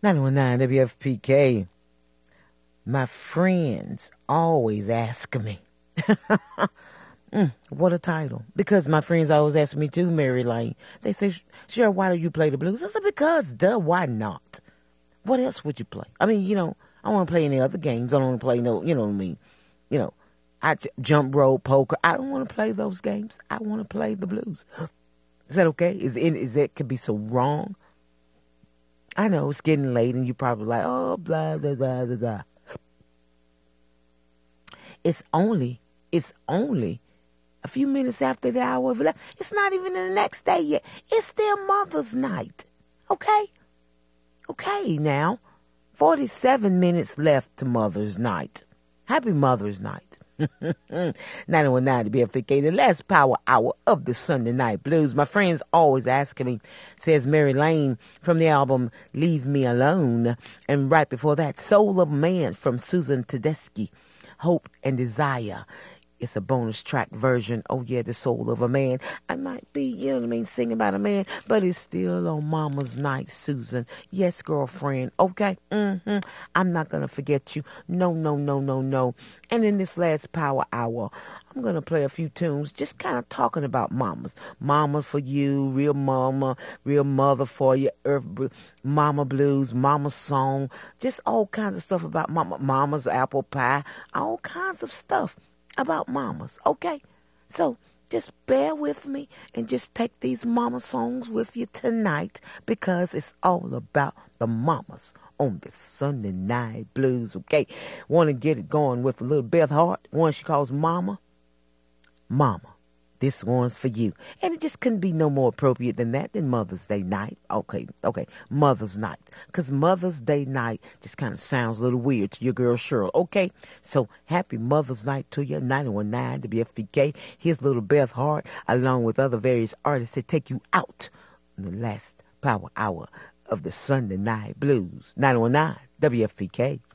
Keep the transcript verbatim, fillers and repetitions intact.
nine one nine W F P K. My friends always ask me. mm, what a title. Because my friends always ask me too, Mary Lane. They say, sure, why do you play the blues? I said, because, duh, why not? What else would you play? I mean, you know, I don't want to play any other games. I don't want to play no, you know what I mean? You know, I j- jump rope, poker. I don't want to play those games. I want to play the blues. Is that okay? Is it, is that could be so wrong? I know it's getting late and you probably like, oh, blah, blah, blah, blah, blah. It's only, it's only a few minutes after the hour of eleven. It's not even the next day yet. It's still Mother's Night. Okay? Okay, now. forty-seven minutes left to Mother's Night. Happy Mother's Night. nine one nine to B F K, the last power hour of the Sunday Night Blues. My friends always asking me, says Mary Lane from the album Leave Me Alone. And right before that, Soul of Man from Susan Tedeschi, Hope and Desire. It's a bonus track version. Oh, yeah, the soul of a man. I might be, you know what I mean, singing about a man, but it's still on Mama's Night, Susan. Yes, girlfriend. Okay? Mm-hmm. I'm not going to forget you. No, no, no, no, no. And in this last power hour, I'm going to play a few tunes just kind of talking about mamas. Mama for you, real mama, real mother for you, earth, mama blues, mama song, just all kinds of stuff about mama, mama's apple pie, all kinds of stuff about mamas, okay? So just bear with me and just take these mama songs with you tonight because it's all about the mamas on this Sunday Night Blues, okay? Want to get it going with a little Beth Hart, one she calls Mama. Mama, this one's for you. And it just couldn't be no more appropriate than that than Mother's Day night. Okay, okay, Mother's Night. Because Mother's Day night just kind of sounds a little weird to your girl Cheryl. Okay, so happy Mother's Night to you, nine one nine W F P K. Here's little Beth Hart, along with other various artists that take you out in the last power hour of the Sunday Night Blues. nine one nine W F P K.